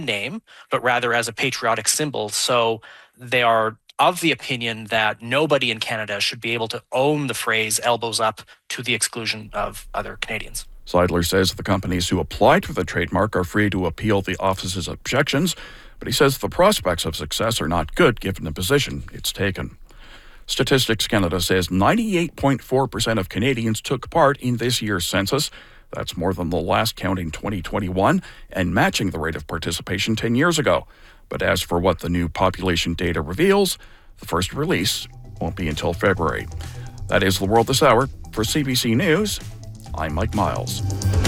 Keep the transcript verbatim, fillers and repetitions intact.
brand name, but rather as a patriotic symbol. So they are of the opinion that nobody in Canada should be able to own the phrase elbows up to the exclusion of other Canadians. Seidler says the companies who applied for the trademark are free to appeal the office's objections, but he says the prospects of success are not good given the position it's taken. Statistics Canada says ninety-eight point four percent of Canadians took part in this year's census. That's more than the last count in twenty twenty-one and matching the rate of participation ten years ago. But as for what the new population data reveals, the first release won't be until February. That is The World This Hour. For C B C News, I'm Mike Miles.